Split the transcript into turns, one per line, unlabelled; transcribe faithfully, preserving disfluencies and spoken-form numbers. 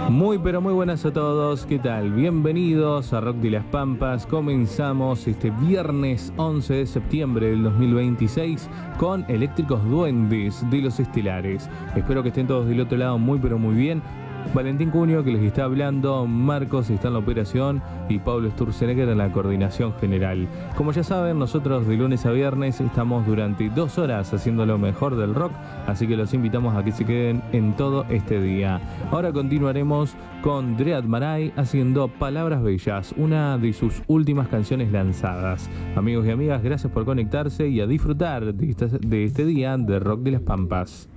Muy pero muy buenas a todos, ¿qué tal? Bienvenidos a Rock de las Pampas. Comenzamos este viernes once de septiembre del dos mil veintiséis con Eléctricos Duendes de los Estelares. Espero que estén todos del otro lado muy pero muy bien. Valentín Cunio que les está hablando, Marcos está en la operación y Pablo Sturzenegger en la coordinación general. Como ya saben, nosotros de lunes a viernes estamos durante dos horas haciendo lo mejor del rock, así que los invitamos a que se queden en todo este día. Ahora continuaremos con Dread Marai haciendo Palabras Bellas, una de sus últimas canciones lanzadas. Amigos y amigas, gracias por conectarse y a disfrutar de este, de este día de Rock de las Pampas.